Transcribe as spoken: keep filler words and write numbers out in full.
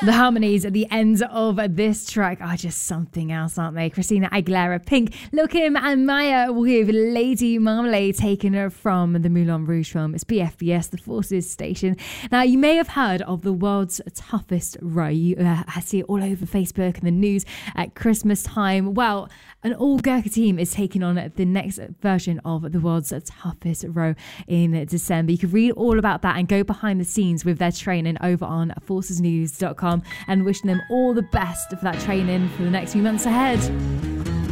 The harmonies at the end of this track are just something else, aren't they? Christina Aguilera, Pink, Lil' Kim and Maya with Lady Marmalade, taken from the Moulin Rouge film. It's B F B S, the Forces station. Now, you may have heard of the world's toughest row. You uh, see it all over Facebook and the news at Christmas time. Well, an all Gurkha team is taking on the next version of the world's toughest row in December. You can read all about that and go behind the scenes with their training over on forces news dot com, and wishing them all the best for that training for the next few months ahead.